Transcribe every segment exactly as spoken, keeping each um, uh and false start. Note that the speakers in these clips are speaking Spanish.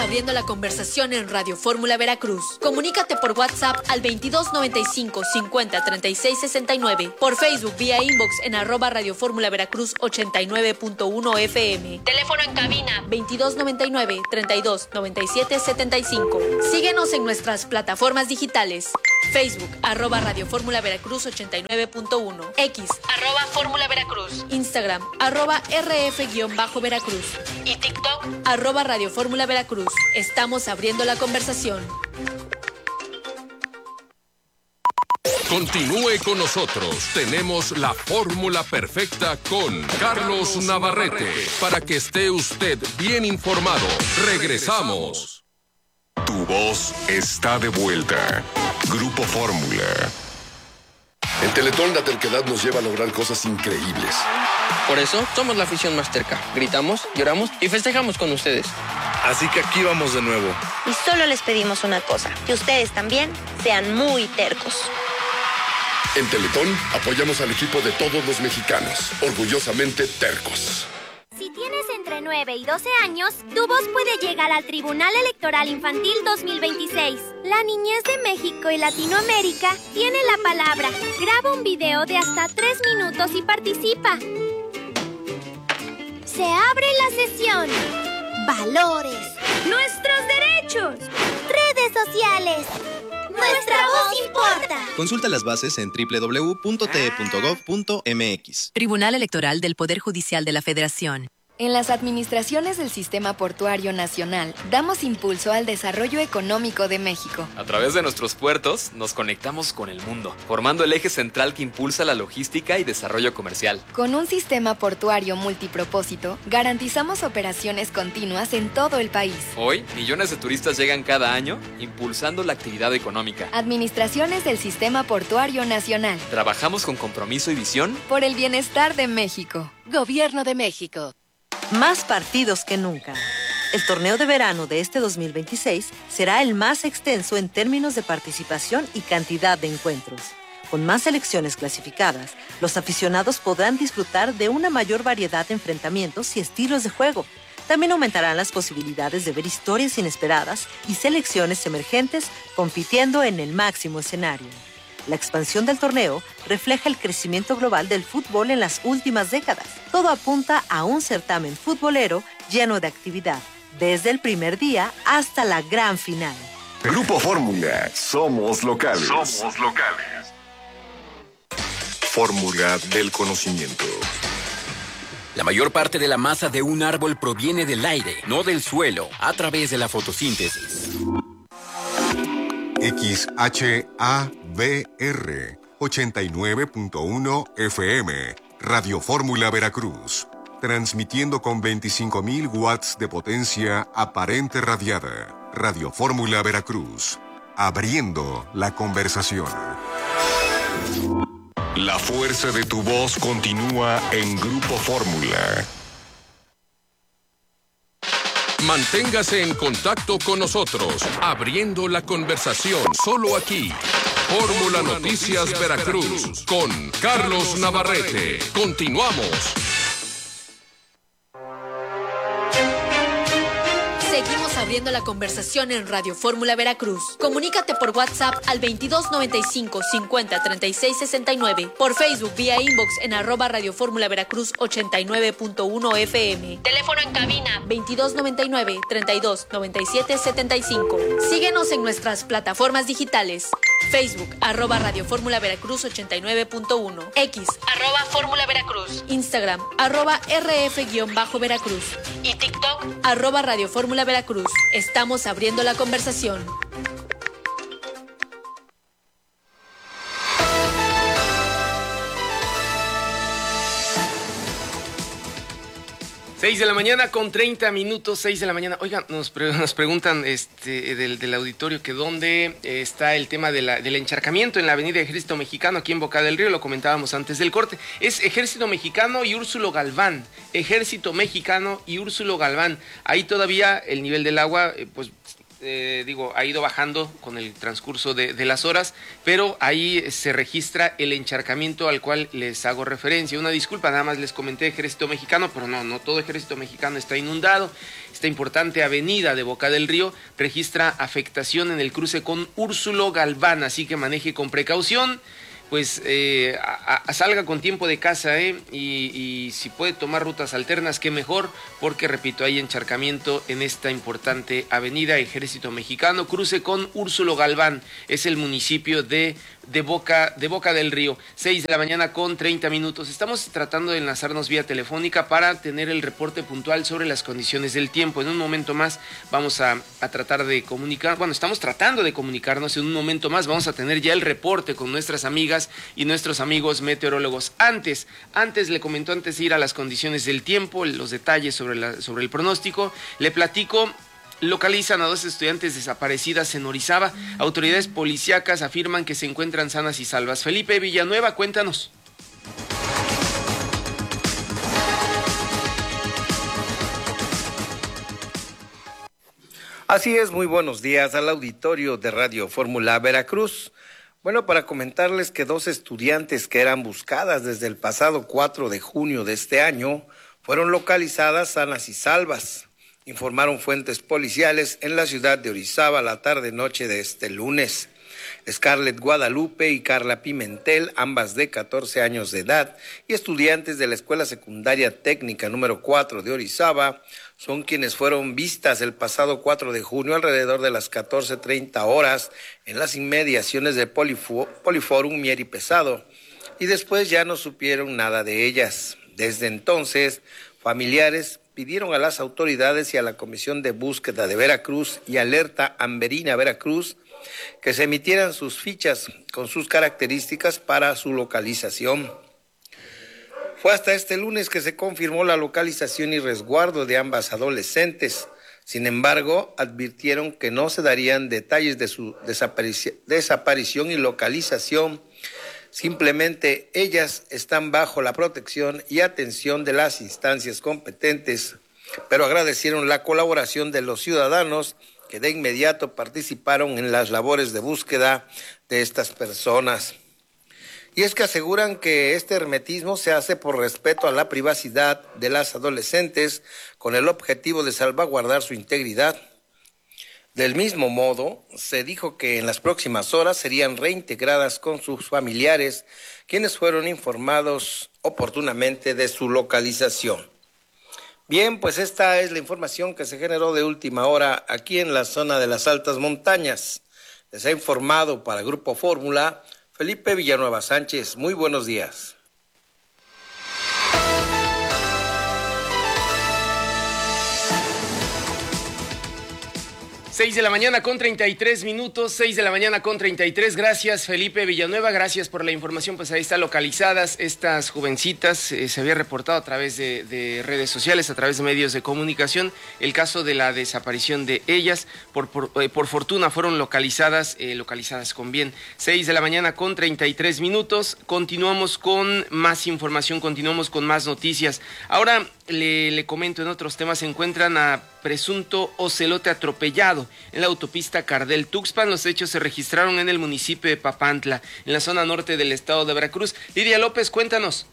abriendo la conversación en Radio Fórmula Veracruz. Comunícate por WhatsApp al veintidós noventa y cinco cincuenta treinta y seis sesenta y nueve, por Facebook vía inbox en arroba Radio Fórmula Veracruz ochenta y nueve punto uno F M. Teléfono en cabina veintidós noventa y nueve treinta y dos noventa y siete setenta y cinco. Síguenos en nuestras plataformas digitales. Facebook, arroba Radio Fórmula Veracruz ochenta y nueve punto uno. X, arroba Fórmula Veracruz. Instagram, arroba R F-Veracruz. Y TikTok, arroba Radio Fórmula Veracruz. Estamos abriendo la conversación. Continúe con nosotros. Tenemos la fórmula perfecta con Carlos Navarrete para que esté usted bien informado. Regresamos. Tu voz está de vuelta. Grupo Fórmula. En Teletón la terquedad nos lleva a lograr cosas increíbles. Por eso somos la afición más terca. Gritamos, lloramos y festejamos con ustedes. Así que aquí vamos de nuevo. Y solo les pedimos una cosa, que ustedes también sean muy tercos. En Teletón apoyamos al equipo de todos los mexicanos, orgullosamente tercos. Si tienes entre nueve y doce años, tu voz puede llegar al Tribunal Electoral Infantil dos mil veintiséis. La niñez de México y Latinoamérica tiene la palabra. Graba un video de hasta tres minutos y participa. Se abre la sesión. Valores. Nuestros derechos. Redes sociales. Nuestra voz importa. Consulta las bases en doble u doble u doble u punto t e punto gov punto m x. Tribunal Electoral del Poder Judicial de la Federación. En las administraciones del Sistema Portuario Nacional, damos impulso al desarrollo económico de México. A través de nuestros puertos, nos conectamos con el mundo, formando el eje central que impulsa la logística y desarrollo comercial. Con un sistema portuario multipropósito, garantizamos operaciones continuas en todo el país. Hoy, millones de turistas llegan cada año, impulsando la actividad económica. Administraciones del Sistema Portuario Nacional. Trabajamos con compromiso y visión por el bienestar de México. Gobierno de México. Más partidos que nunca. El torneo de verano de este dos mil veintiséis será el más extenso en términos de participación y cantidad de encuentros. Con más selecciones clasificadas, los aficionados podrán disfrutar de una mayor variedad de enfrentamientos y estilos de juego. También aumentarán las posibilidades de ver historias inesperadas y selecciones emergentes compitiendo en el máximo escenario. La expansión del torneo refleja el crecimiento global del fútbol en las últimas décadas. Todo apunta a un certamen futbolero lleno de actividad, desde el primer día hasta la gran final. Grupo Fórmula, somos locales. Somos locales. Fórmula del conocimiento. La mayor parte de la masa de un árbol proviene del aire, no del suelo, a través de la fotosíntesis. X H A V R ochenta y nueve punto uno F M, Radio Fórmula Veracruz, transmitiendo con veinticinco mil watts de potencia aparente radiada. Radio Fórmula Veracruz, abriendo la conversación. La fuerza de tu voz continúa en Grupo Fórmula. Manténgase en contacto con nosotros, abriendo la conversación solo aquí. Fórmula Noticias Veracruz con Carlos Navarrete. Continuamos. Seguimos abriendo la conversación en Radio Fórmula Veracruz. Comunícate por WhatsApp al veintidós noventa y cinco cincuenta treinta y seis sesenta y nueve, por Facebook vía inbox en arroba Radio Fórmula Veracruz ochenta y nueve punto uno F M. Teléfono en cabina veintidós noventa y nueve treinta y dos noventa y siete setenta y cinco. Síguenos en nuestras plataformas digitales. Facebook, arroba Radio Fórmula Veracruz ochenta y nueve punto uno. X, arroba Fórmula Veracruz. Instagram, arroba R F-Veracruz. Y TikTok, arroba Radio Fórmula Veracruz. Estamos abriendo la conversación. seis de la mañana con treinta minutos, seis de la mañana. Oigan, nos, pre nos preguntan este, del, del auditorio que dónde está el tema de la, del encharcamiento en la avenida Ejército Mexicano, aquí en Boca del Río, lo comentábamos antes del corte. Es Ejército Mexicano y Úrsulo Galván. Ejército Mexicano y Úrsulo Galván. Ahí todavía el nivel del agua, eh, pues eh, digo, ha ido bajando con el transcurso de, de las horas, pero ahí se registra el encharcamiento al cual les hago referencia. Una disculpa, nada más les comenté Ejército Mexicano, pero no, no todo Ejército Mexicano está inundado. Esta importante avenida de Boca del Río registra afectación en el cruce con Úrsulo Galván, así que maneje con precaución. Pues eh, a, a, salga con tiempo de casa, ¿eh? Y, y si puede tomar rutas alternas, qué mejor, porque repito, hay encharcamiento en esta importante avenida Ejército Mexicano, cruce con Úrsulo Galván, es el municipio de, de, Boca, de Boca del Río, seis de la mañana con treinta minutos. Estamos tratando de enlazarnos vía telefónica para tener el reporte puntual sobre las condiciones del tiempo. En un momento más vamos a, a tratar de comunicar, bueno, estamos tratando de comunicarnos, en un momento más vamos a tener ya el reporte con nuestras amigas y nuestros amigos meteorólogos. Antes, antes le comentó antes de ir a las condiciones del tiempo, los detalles sobre, la, sobre el pronóstico, le platico. Localizan a dos estudiantes desaparecidas en Orizaba. Autoridades policíacas afirman que se encuentran sanas y salvas. Felipe Villanueva, cuéntanos. Así es, muy buenos días al auditorio de Radio Fórmula Veracruz. Bueno, para comentarles que dos estudiantes que eran buscadas desde el pasado cuatro de junio de este año fueron localizadas sanas y salvas, informaron fuentes policiales en la ciudad de Orizaba la tarde-noche de este lunes. Scarlett Guadalupe y Carla Pimentel, ambas de catorce años de edad y estudiantes de la Escuela Secundaria Técnica número cuatro de Orizaba, son quienes fueron vistas el pasado cuatro de junio alrededor de las catorce treinta horas en las inmediaciones de Polifo- Poliforum Mier y Pesado, y después ya no supieron nada de ellas. Desde entonces, familiares pidieron a las autoridades y a la Comisión de Búsqueda de Veracruz y Alerta Amberina Veracruz que se emitieran sus fichas con sus características para su localización. Fue hasta este lunes que se confirmó la localización y resguardo de ambas adolescentes. Sin embargo, advirtieron que no se darían detalles de su desaparici- desaparición y localización. Simplemente ellas están bajo la protección y atención de las instancias competentes, pero agradecieron la colaboración de los ciudadanos que de inmediato participaron en las labores de búsqueda de estas personas. Y es que aseguran que este hermetismo se hace por respeto a la privacidad de las adolescentes con el objetivo de salvaguardar su integridad. Del mismo modo, se dijo que en las próximas horas serían reintegradas con sus familiares, quienes fueron informados oportunamente de su localización. Bien, pues esta es la información que se generó de última hora aquí en la zona de las altas montañas. Les ha informado para Grupo Fórmula Felipe Villanueva Sánchez. Muy buenos días. seis de la mañana con treinta y tres minutos, seis de la mañana con treinta y tres, gracias Felipe Villanueva, gracias por la información, pues ahí están localizadas estas jovencitas, eh, se había reportado a través de, de redes sociales, a través de medios de comunicación, el caso de la desaparición de ellas, por, por, eh, por fortuna fueron localizadas, eh, localizadas con bien, seis de la mañana con treinta y tres minutos, continuamos con más información, continuamos con más noticias, ahora le, le comento en otros temas, se encuentran a presunto ocelote atropellado en la autopista Cardel-Tuxpan. Los hechos se registraron en el municipio de Papantla, en la zona norte del estado de Veracruz. Lidia López, cuéntanos.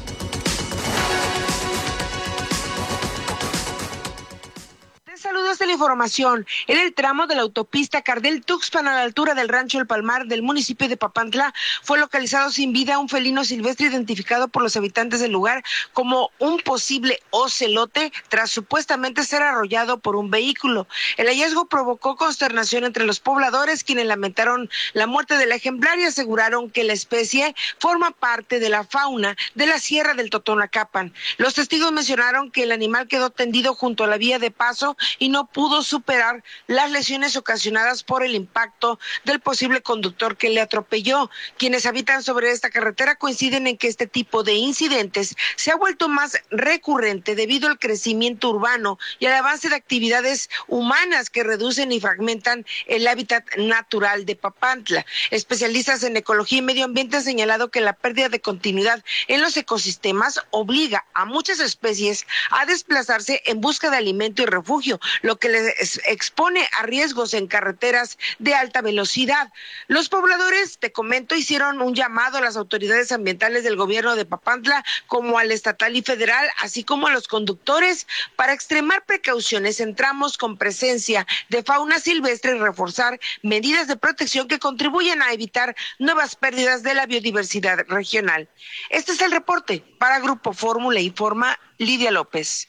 Saludos de la información. En el tramo de la autopista Cardel-Tuxpan, a la altura del Rancho El Palmar del municipio de Papantla, fue localizado sin vida un felino silvestre identificado por los habitantes del lugar como un posible ocelote tras supuestamente ser arrollado por un vehículo. El hallazgo provocó consternación entre los pobladores, quienes lamentaron la muerte del ejemplar y aseguraron que la especie forma parte de la fauna de la Sierra del Totonacapan. Los testigos mencionaron que el animal quedó tendido junto a la vía de paso y no pudo superar las lesiones ocasionadas por el impacto del posible conductor que le atropelló. Quienes habitan sobre esta carretera coinciden en que este tipo de incidentes se ha vuelto más recurrente debido al crecimiento urbano y al avance de actividades humanas que reducen y fragmentan el hábitat natural de Papantla. Especialistas en ecología y medio ambiente han señalado que la pérdida de continuidad en los ecosistemas obliga a muchas especies a desplazarse en busca de alimento y refugio, año, lo que les expone a riesgos en carreteras de alta velocidad. Los pobladores, te comento, hicieron un llamado a las autoridades ambientales del gobierno de Papantla, como al estatal y federal, así como a los conductores, para extremar precauciones en tramos con presencia de fauna silvestre y reforzar medidas de protección que contribuyen a evitar nuevas pérdidas de la biodiversidad regional. Este es el reporte para Grupo Fórmula, informa Lidia López.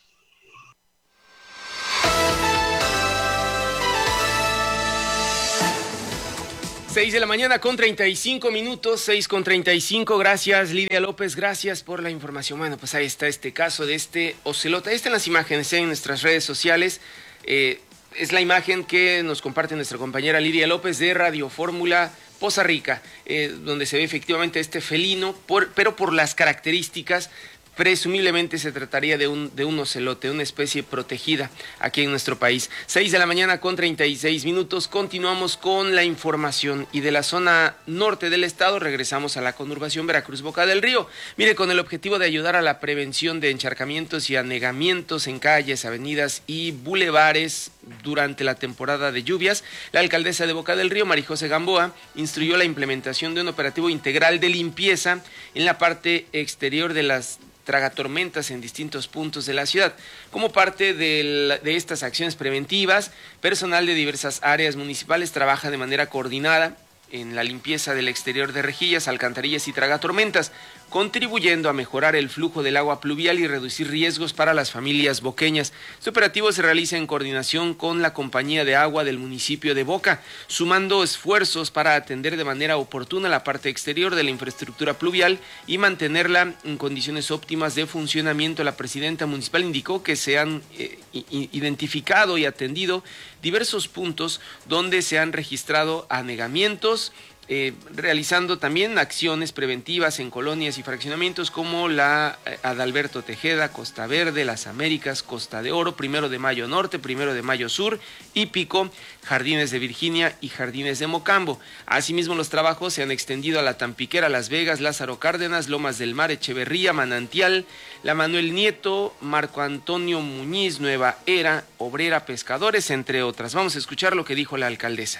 Seis de la mañana con treinta y cinco minutos, seis con treinta y cinco, gracias Lidia López, gracias por la información. Bueno, pues ahí está este caso de este ocelote, ahí están las imágenes en nuestras redes sociales, eh, es la imagen que nos comparte nuestra compañera Lidia López de Radio Fórmula Poza Rica, eh, donde se ve efectivamente este felino, por, pero por las características, presumiblemente se trataría de un, de un ocelote, una especie protegida aquí en nuestro país. Seis de la mañana con treinta y seis minutos, continuamos con la información y de la zona norte del estado regresamos a la conurbación Veracruz Boca del Río. Mire, con el objetivo de ayudar a la prevención de encharcamientos y anegamientos en calles, avenidas y bulevares durante la temporada de lluvias, la alcaldesa de Boca del Río, María José Gamboa, instruyó la implementación de un operativo integral de limpieza en la parte exterior de las tragatormentas en distintos puntos de la ciudad. Como parte de, la, de estas acciones preventivas, personal de diversas áreas municipales trabaja de manera coordinada en la limpieza del exterior de rejillas, alcantarillas y tragatormentas, contribuyendo a mejorar el flujo del agua pluvial y reducir riesgos para las familias boqueñas. Este operativo se realiza en coordinación con la Compañía de Agua del municipio de Boca, sumando esfuerzos para atender de manera oportuna la parte exterior de la infraestructura pluvial y mantenerla en condiciones óptimas de funcionamiento. La presidenta municipal indicó que se han eh, identificado y atendido diversos puntos donde se han registrado anegamientos, Eh, realizando también acciones preventivas en colonias y fraccionamientos como la eh, Adalberto Tejeda, Costa Verde, Las Américas, Costa de Oro, Primero de Mayo Norte, Primero de Mayo Sur, Hípico, Jardines de Virginia y Jardines de Mocambo. Asimismo, los trabajos se han extendido a La Tampiquera, Las Vegas, Lázaro Cárdenas, Lomas del Mar, Echeverría, Manantial, La Manuel Nieto, Marco Antonio Muñiz, Nueva Era, Obrera, Pescadores, entre otras. Vamos a escuchar lo que dijo la alcaldesa.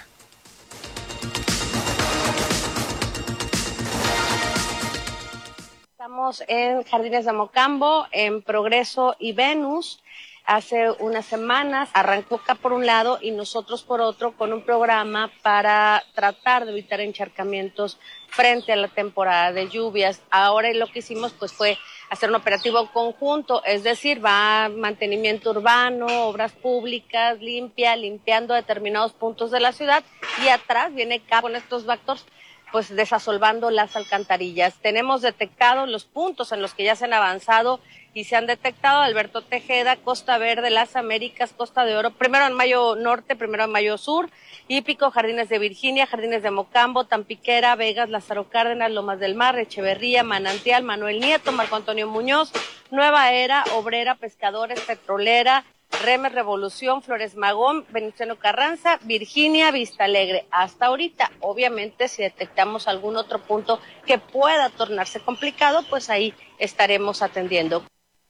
Estamos en Jardines de Mocambo, en Progreso y Venus. Hace unas semanas arrancó acá por un lado y nosotros por otro con un programa para tratar de evitar encharcamientos frente a la temporada de lluvias. Ahora lo que hicimos pues fue hacer un operativo conjunto, es decir, va mantenimiento urbano, obras públicas, limpia, limpiando determinados puntos de la ciudad y atrás viene acá con estos vectores pues desasolvando las alcantarillas. Tenemos detectados los puntos en los que ya se han avanzado y se han detectado Alberto Tejeda, Costa Verde, Las Américas, Costa de Oro, Primero de Mayo Norte, Primero de Mayo Sur, Hípico, Jardines de Virginia, Jardines de Mocambo, Tampiquera, Vegas, Lázaro Cárdenas, Lomas del Mar, Echeverría, Manantial, Manuel Nieto, Marco Antonio Muñoz, Nueva Era, Obrera, Pescadores, Petrolera, Remes, Revolución, Flores Magón, Venustiano Carranza, Virginia, Vista Alegre. Hasta ahorita, obviamente, si detectamos algún otro punto que pueda tornarse complicado, pues ahí estaremos atendiendo.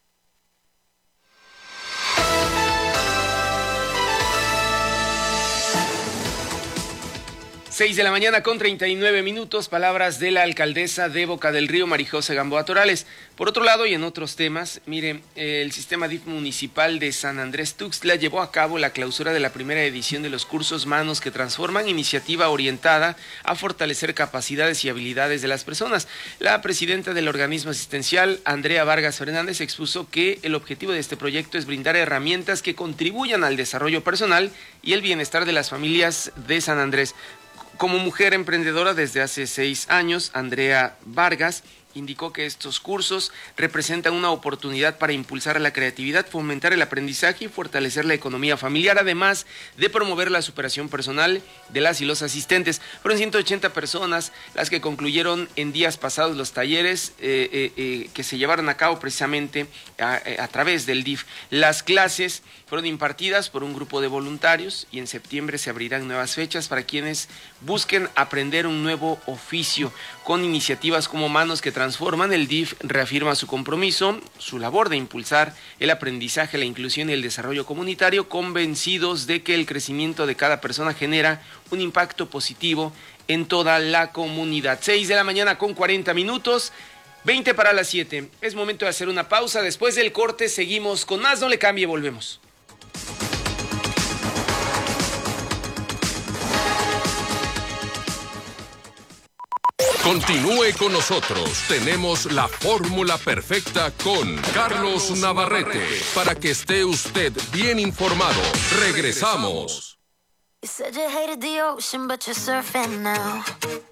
Seis de la mañana con treinta y nueve minutos, palabras de la alcaldesa de Boca del Río, María José Gamboa Torales. Por otro lado, y en otros temas, mire, el sistema D I F municipal de San Andrés Tuxtla llevó a cabo la clausura de la primera edición de los cursos Manos que Transforman, iniciativa orientada a fortalecer capacidades y habilidades de las personas. La presidenta del organismo asistencial, Andrea Vargas Fernández, expuso que el objetivo de este proyecto es brindar herramientas que contribuyan al desarrollo personal y el bienestar de las familias de San Andrés. Como mujer emprendedora desde hace seis años, Andrea Vargas indicó que estos cursos representan una oportunidad para impulsar la creatividad, fomentar el aprendizaje y fortalecer la economía familiar, además de promover la superación personal de las y los asistentes. Fueron ciento ochenta personas las que concluyeron en días pasados los talleres eh, eh, eh, que se llevaron a cabo precisamente a, a través del D I F. Las clases fueron impartidas por un grupo de voluntarios y en septiembre se abrirán nuevas fechas para quienes busquen aprender un nuevo oficio con iniciativas como Manos que transforman, el D I F reafirma su compromiso, su labor de impulsar el aprendizaje, la inclusión y el desarrollo comunitario, convencidos de que el crecimiento de cada persona genera un impacto positivo en toda la comunidad. seis de la mañana con cuarenta minutos, veinte para las siete. Es momento de hacer una pausa. Después del corte seguimos con más. No le cambie, volvemos. Continúe con nosotros. Tenemos la fórmula perfecta con Carlos Navarrete para que esté usted bien informado. Regresamos. You said you hated the ocean, but you're surfing now.